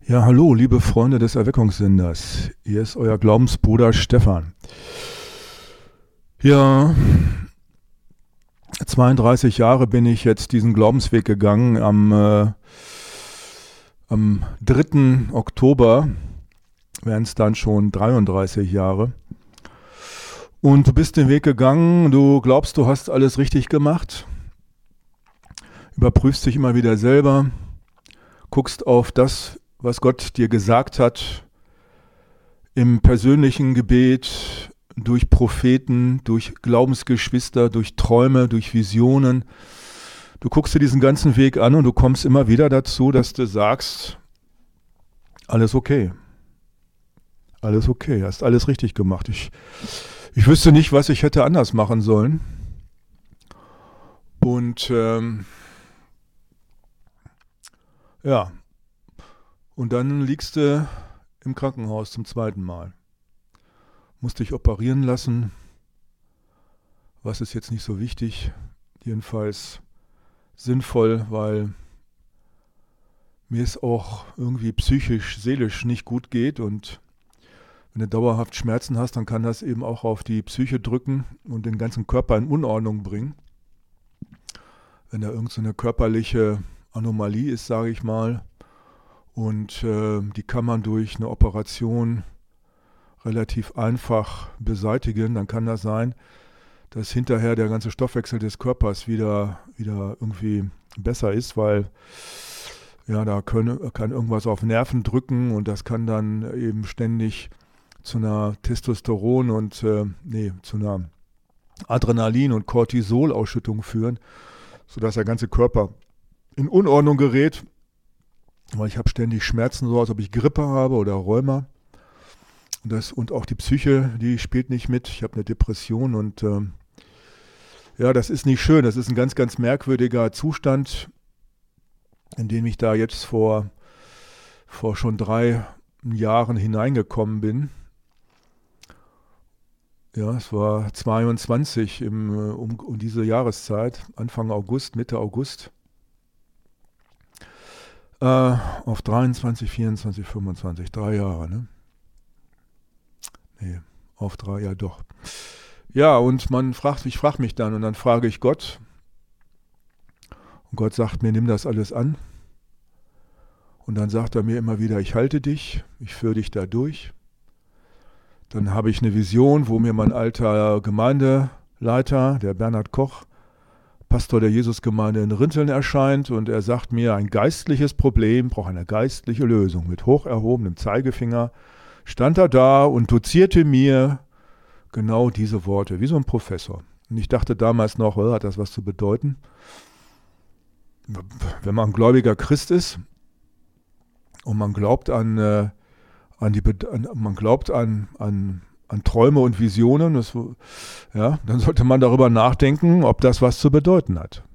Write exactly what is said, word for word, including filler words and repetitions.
Ja, hallo, liebe Freunde des Erweckungssenders. Hier ist euer Glaubensbruder Stefan. Ja, zweiunddreißig Jahre bin ich jetzt diesen Glaubensweg gegangen. Am, äh, am dritten Oktober wären es dann schon dreiunddreißig Jahre. Und du bist den Weg gegangen, du glaubst, du hast alles richtig gemacht, überprüfst dich immer wieder selber, guckst auf das, was Gott dir gesagt hat, im persönlichen Gebet, durch Propheten, durch Glaubensgeschwister, durch Träume, durch Visionen. Du guckst dir diesen ganzen Weg an und du kommst immer wieder dazu, dass du sagst, alles okay. Alles okay, hast alles richtig gemacht. Ich, ich wüsste nicht, was ich hätte anders machen sollen. Und ähm, ja, und dann liegst du im Krankenhaus zum zweiten Mal. Musst dich operieren lassen. Was ist jetzt nicht so wichtig? Jedenfalls sinnvoll, weil mir es auch irgendwie psychisch, seelisch nicht gut geht. Und wenn du dauerhaft Schmerzen hast, dann kann das eben auch auf die Psyche drücken und den ganzen Körper in Unordnung bringen. Wenn da irgend so eine körperliche Anomalie ist, sage ich mal, und äh, die kann man durch eine Operation relativ einfach beseitigen, dann kann das sein, dass hinterher der ganze Stoffwechsel des Körpers wieder, wieder irgendwie besser ist, weil ja, da können, kann irgendwas auf Nerven drücken und das kann dann eben ständig zu einer Testosteron- und äh, nee, zu einer Adrenalin- und Cortisolausschüttung führen, sodass der ganze Körper in Unordnung gerät. Weil ich habe ständig Schmerzen, so als ob ich Grippe habe oder Rheuma. Und, das, und auch die Psyche, die spielt nicht mit. Ich habe eine Depression und ähm, ja, das ist nicht schön. Das ist ein ganz, ganz merkwürdiger Zustand, in den ich da jetzt vor, vor schon drei Jahren hineingekommen bin. Ja, es war zweiundzwanzig im, um, um diese Jahreszeit, Anfang August, Mitte August. Uh, auf dreiundzwanzig, vierundzwanzig, fünfundzwanzig, drei Jahre, ne? Nee, auf drei, ja doch. Ja, und man fragt, ich frage mich dann und dann frage ich Gott. Und Gott sagt mir, nimm das alles an. Und dann sagt er mir immer wieder, ich halte dich, ich führe dich da durch. Dann habe ich eine Vision, wo mir mein alter Gemeindeleiter, der Bernhard Koch, Pastor der Jesusgemeinde in Rinteln erscheint und er sagt mir, ein geistliches Problem braucht eine geistliche Lösung. Mit hoch erhobenem Zeigefinger stand er da und dozierte mir genau diese Worte, wie so ein Professor. Und ich dachte damals noch, oh, hat das was zu bedeuten? Wenn man ein gläubiger Christ ist und man glaubt an, äh, an die, an, man glaubt an, an an Träume und Visionen, das, ja, dann sollte man darüber nachdenken, ob das was zu bedeuten hat.